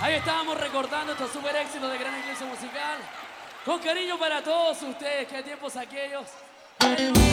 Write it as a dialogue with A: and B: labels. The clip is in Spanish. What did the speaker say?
A: Ahí estábamos recordando estos super éxitos de Gran Iglesia Musical. Con cariño para todos ustedes, qué tiempos aquellos.